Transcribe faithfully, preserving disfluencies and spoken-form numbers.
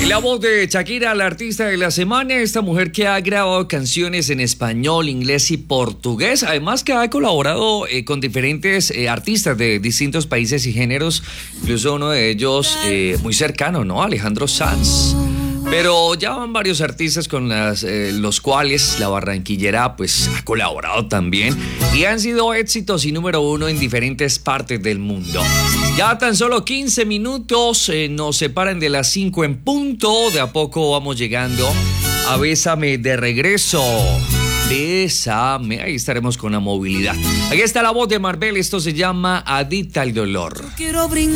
La voz de Shakira, la artista de la semana, esta mujer que ha grabado canciones en español, inglés y portugués, además que ha colaborado eh, con diferentes eh, artistas de distintos países y géneros, incluso uno de ellos eh, muy cercano, ¿no? Alejandro Sanz. Pero ya van varios artistas con las, eh, los cuales la barranquillera pues ha colaborado también y han sido éxitos y número uno en diferentes partes del mundo. Ya tan solo quince minutos eh, nos separan de las cinco en punto. De a poco vamos llegando a Bésame de regreso. Bésame, ahí estaremos con la movilidad. Aquí está la voz de Marvel, esto se llama Adicta al dolor. Quiero brindar